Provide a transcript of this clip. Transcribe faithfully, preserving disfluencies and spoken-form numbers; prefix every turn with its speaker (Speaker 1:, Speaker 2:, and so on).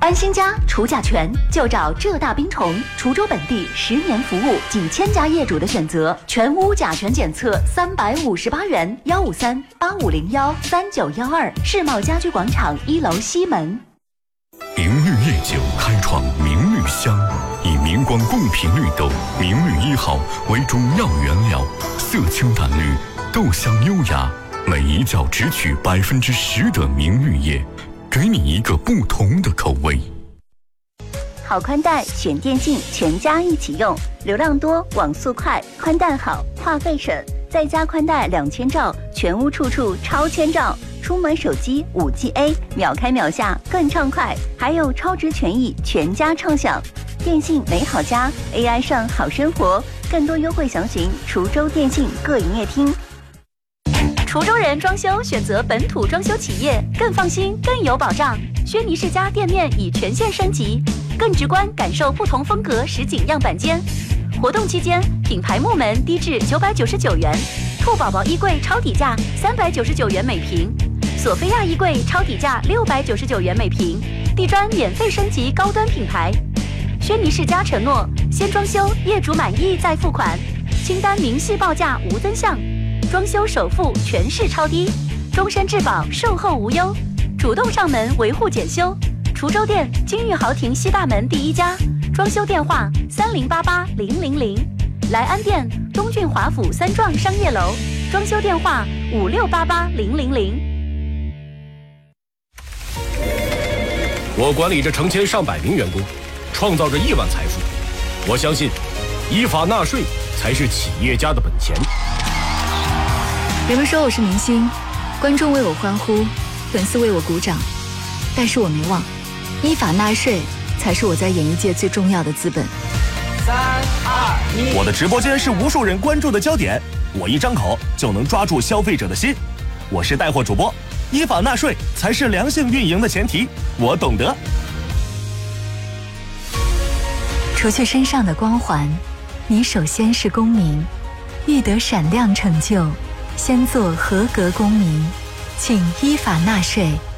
Speaker 1: 安心家除甲醛就找浙大冰虫，滁州本地十年服务，几千家业主的选择，全屋甲醛检测三百五十八元，幺五三八五零幺三九幺二，世贸家居广场一楼西门。
Speaker 2: 明绿夜酒开创明绿香，以明光贡品绿豆明绿一号为主要原料，色清淡绿，豆香优雅，每一窖只取百分之十的明绿叶，给你一个不同的口味。
Speaker 1: 好宽带选电信，全家一起用，流量多，网速快，宽带好，话费省，再加宽带两千兆，全屋处处超千兆。出门手机 五 G A 秒开秒下更畅快，还有超值权益，全家畅享。电信美好家 A I 上好生活，更多优惠详询滁州电信各营业厅。滁州人装修选择本土装修企业，更放心更有保障。轩尼诗家店面已全线升级，更直观感受不同风格实景样板间。活动期间，品牌木门低至九百九十九元，兔宝宝衣柜超底价三百九十九元每平，索菲亚衣柜超底价六百九十九元每平，地砖免费升级高端品牌。轩尼诗家承诺先装修，业主满意再付款，清单明细报价无增项，装修首付全市超低，终身质保售后无忧，主动上门维护检修。滁州店金玉豪庭西大门第一家，装修电话三零八八零零零，莱安店东郡华府三幢商业楼，装修电话五六八八零零零。
Speaker 3: 我管理着成千上百名员工，创造着亿万财富。我相信，依法纳税才是企业家的本钱。
Speaker 4: 人们说我是明星，观众为我欢呼，粉丝为我鼓掌，但是我没忘，依法纳税才是我在演艺界最重要的资本。
Speaker 5: 三二一，我的直播间是无数人关注的焦点，我一张口就能抓住消费者的心。我是带货主播，依法纳税才是良性运营的前提，我懂得。
Speaker 4: 除去身上的光环，你首先是公民，欲得闪亮成就，先做合格公民，请依法纳税。